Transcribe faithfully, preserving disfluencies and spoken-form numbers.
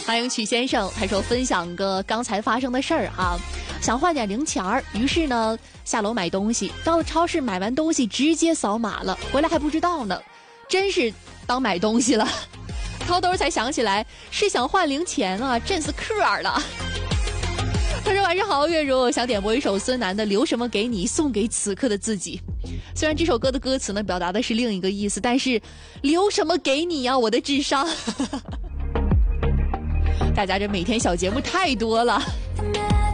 欢迎曲先生，他说分享个刚才发生的事儿哈，想换点零钱儿，于是呢下楼买东西，到了超市买完东西直接扫码了，回来还不知道呢，真是当买东西了。掏兜才想起来是想换零钱啊，真是客儿了。他说晚上好，月如想点播一首孙楠的《留什么给你》，送给此刻的自己。虽然这首歌的歌词呢表达的是另一个意思，但是留什么给你呀、啊，我的智商。大家这每天小节目太多了。